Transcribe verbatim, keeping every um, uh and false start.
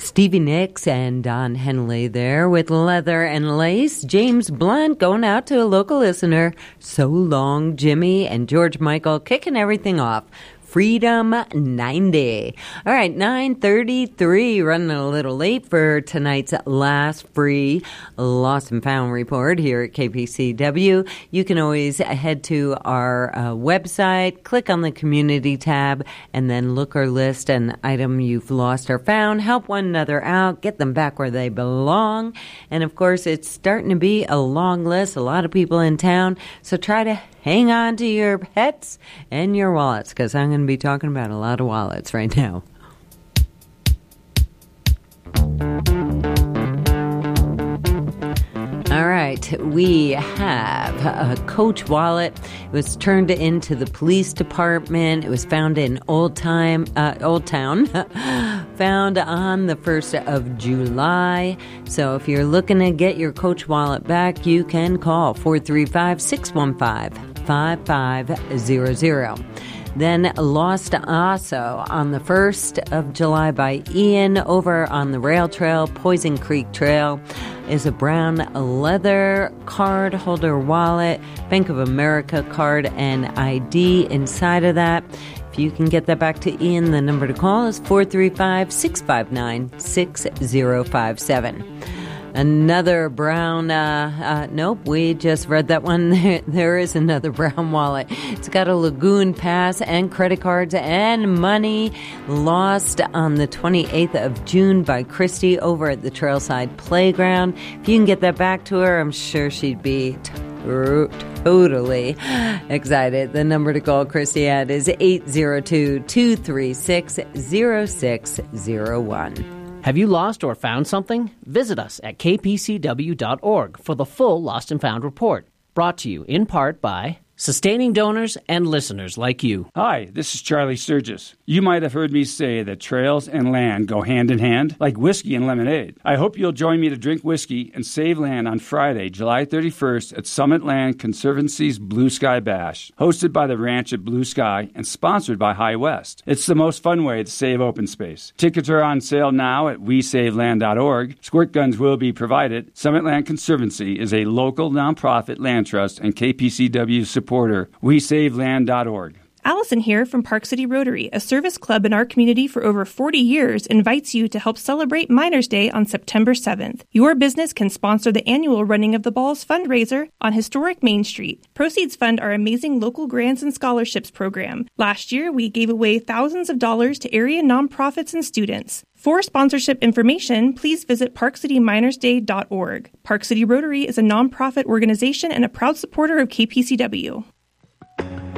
Stevie Nicks and Don Henley there with Leather and Lace. James Blunt going out to a local listener. So Long Jimmy and George Michael kicking everything off. Freedom ninety. All right, nine thirty-three, running a little late for tonight's last free Lost and Found report here at K P C W. You can always head to our uh, website, click on the community tab, and then look or list an item you've lost or found. Help one another out, get them back where they belong. And of course, it's starting to be a long list, a lot of people in town, so try to hang on to your pets and your wallets, because I'm going to be talking about a lot of wallets right now. All right, we have a Coach wallet. It was turned into the police department. It was found in Old Time, uh, Old Town, found on the first of July. So if you're looking to get your Coach wallet back, you can call four three five, six one five, five five zero zero. Then lost also on the first of July by Ian over on the rail trail, Poison Creek Trail, is a brown leather card holder wallet, Bank of America card and I D inside of that. If you can get that back to Ian, the number to call is four three five, six five nine, six zero five seven. Another brown, uh, uh, nope, we just read that one. There, there is another brown wallet. It's got a Lagoon Pass and credit cards and money lost on the twenty-eighth of June by Christy over at the Trailside Playground. If you can get that back to her, I'm sure she'd be t- totally excited. The number to call Christy at is eight zero two, two three six, zero six zero one. Have you lost or found something? Visit us at k p c w dot org for the full Lost and Found report. Brought to you in part by sustaining donors and listeners like you. Hi, this is Charlie Sturgis. You might have heard me say that trails and land go hand in hand, like whiskey and lemonade. I hope you'll join me to drink whiskey and save land on Friday, July thirty-first at Summit Land Conservancy's Blue Sky Bash, hosted by the Ranch at Blue Sky and sponsored by High West. It's the most fun way to save open space. Tickets are on sale now at we save land dot org. Squirt guns will be provided. Summit Land Conservancy is a local nonprofit land trust and K P C W supporter. we save land dot org. Allison here from Park City Rotary, a service club in our community for over forty years, invites you to help celebrate Miners' Day on September seventh. Your business can sponsor the annual Running of the Balls fundraiser on historic Main Street. Proceeds fund our amazing local grants and scholarships program. Last year, we gave away thousands of dollars to area nonprofits and students. For sponsorship information, please visit park city miners day dot org. Park City Rotary is a nonprofit organization and a proud supporter of K P C W.